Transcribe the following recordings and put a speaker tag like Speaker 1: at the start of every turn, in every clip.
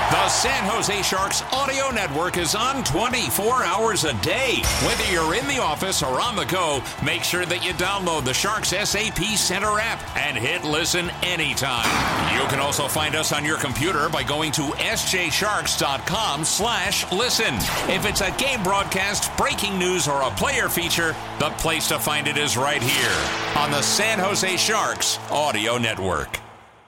Speaker 1: The San Jose Sharks audio network is on 24 hours a day. Whether you're in the office or on the go, make sure that you download the Sharks SAP Center app and hit listen anytime. You can also find us on your computer by going to sjsharks.com/listen. If it's a game broadcast, breaking news, or a player feature, the place to find it is right here on the San Jose Sharks audio network.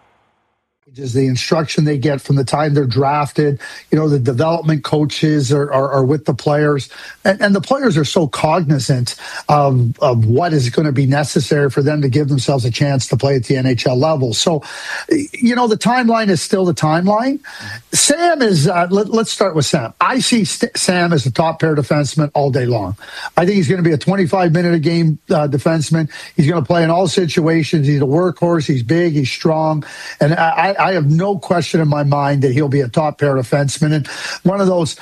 Speaker 2: Is the instruction they get from the time they're drafted. The development coaches are with the players, and the players are so cognizant of what is going to be necessary for them to give themselves a chance to play at the NHL level. So, the timeline is still the timeline. Sam is, let's start with Sam. I see Sam as a top pair defenseman all day long. I think he's going to be a 25-minute-a-game defenseman. He's going to play in all situations. He's a workhorse. He's big. He's strong. And I have no question in my mind that he'll be a top pair defenseman. And one of those,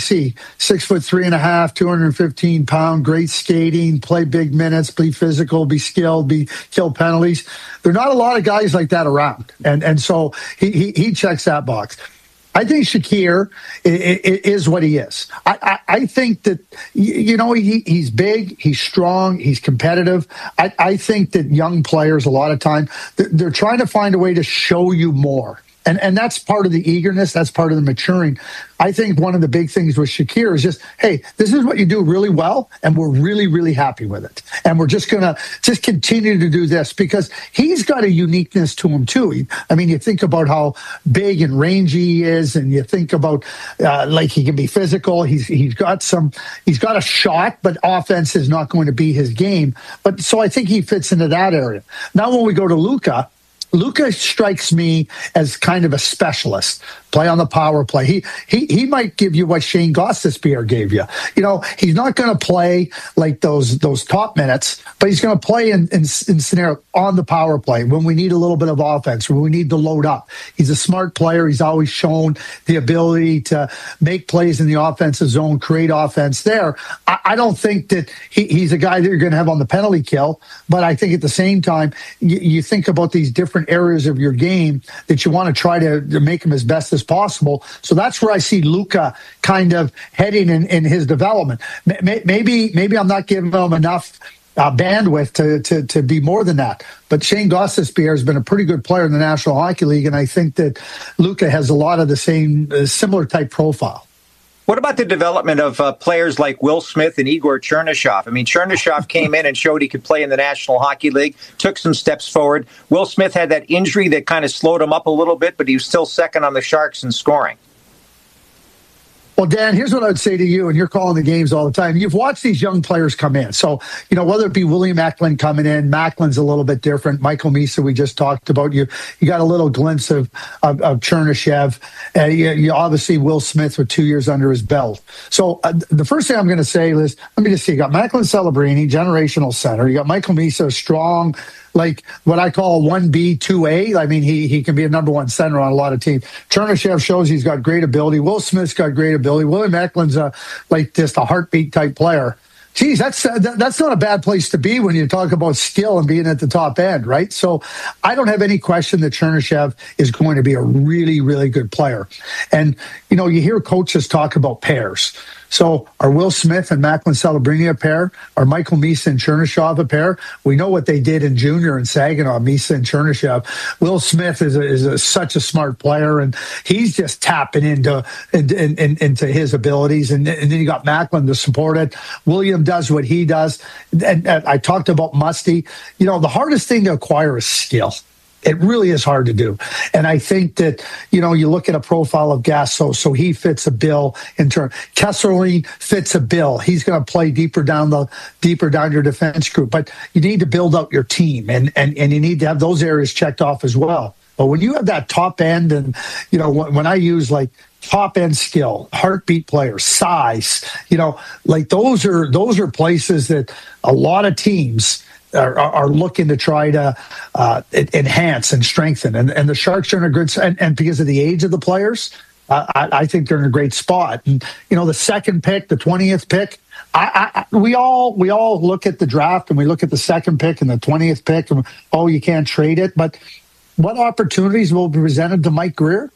Speaker 2: 6'3.5", 215-pound, great skating, play big minutes, be physical, be skilled, kill penalties. There are not a lot of guys like that around. And so he checks that box. I think Shakir is what he is. I think that, he's big, he's strong, he's competitive. I think that young players, a lot of time, they're trying to find a way to show you more. And that's part of the eagerness. That's part of the maturing. I think one of the big things with Shakir is just, hey, this is what you do really well, and we're really, really happy with it. And we're just going to continue to do this because he's got a uniqueness to him, too. You think about how big and rangy he is, and you think about, he can be physical. He's got a shot, but offense is not going to be his game. But so I think he fits into that area. Now, when we go to Luka strikes me as kind of a specialist. Play on the power play. He might give you what Shane Gostisbehere gave you. He's not going to play like those top minutes, but he's going to play in scenario on the power play when we need a little bit of offense, when we need to load up. He's a smart player. He's always shown the ability to make plays in the offensive zone, create offense there. I don't think that he's a guy that you're going to have on the penalty kill, but I think at the same time, you think about these different areas of your game that you want to try to make him as best as possible. So that's where I see Luka kind of heading in his development. Maybe I'm not giving him enough bandwidth to be more than that. But Shane Gostisbehere has been a pretty good player in the National Hockey League, and I think that Luka has a lot of the same similar type profile.
Speaker 3: What about the development of players like Will Smith and Igor Chernyshov? Chernyshov came in and showed he could play in the National Hockey League, took some steps forward. Will Smith had that injury that kind of slowed him up a little bit, but he was still second on the Sharks in scoring.
Speaker 2: Well, Dan, here's what I would say to you, and you're calling the games all the time. You've watched these young players come in. So, whether it be William Eklund coming in, Macklin's a little bit different. Michael Misa, we just talked about. You got a little glimpse of Chernyshov. You obviously Will Smith with 2 years under his belt. So the first thing I'm going to say is, let me just see. You got Macklin Celebrini, generational center. You got Michael Misa, strong, like what I call 1B, 2A. He can be a number one center on a lot of teams. Chernyshov shows he's got great ability. Will Smith's got great ability. William Eklund's just a heartbeat type player. Geez, that's not a bad place to be when you talk about skill and being at the top end, right? So I don't have any question that Chernyshov is going to be a really, really good player. And, you hear coaches talk about pairs. So are Will Smith and Macklin Celebrini a pair? Are Michael Misa and Chernyshov a pair? We know what they did in junior in Saginaw, Misa and Chernyshov. Will Smith is such a smart player, and he's just tapping into his abilities. And then you got Macklin to support it. William does what he does. And I talked about Musty. The hardest thing to acquire is skill. It really is hard to do. And I think that, you look at a profile of Gasso, so he fits a bill in turn. Kesselring fits a bill. He's going to play deeper down your defense group. But you need to build out your team, and you need to have those areas checked off as well. But when you have that top end, and, when I use top end skill, heartbeat players, size, those are places that a lot of teams are looking to try to enhance and strengthen. And the Sharks are in a good, and because of the age of the players, I think they're in a great spot. And, the second pick, the 20th pick, we all look at the draft and we look at the second pick and the 20th pick and, you can't trade it. But what opportunities will be presented to Mike Grier?